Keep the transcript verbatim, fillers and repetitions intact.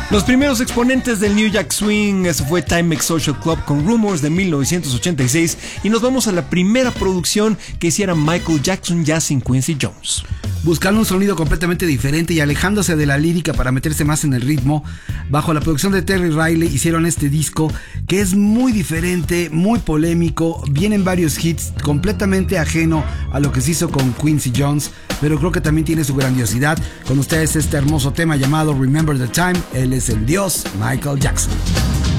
Los primeros exponentes del New Jack Swing, eso fue Timex Social Club con Rumors de mil novecientos ochenta y seis, y nos vamos a la primera producción que hiciera Michael Jackson ya sin Quincy Jones. Buscando un sonido completamente diferente y alejándose de la lírica para meterse más en el ritmo, bajo la producción de Terry Riley hicieron este disco que es muy diferente, muy polémico, vienen varios hits, completamente ajeno a lo que se hizo con Quincy Jones, pero creo que también tiene su grandiosidad. Con ustedes este hermoso tema llamado Remember the Time. Él es el dios Michael Jackson.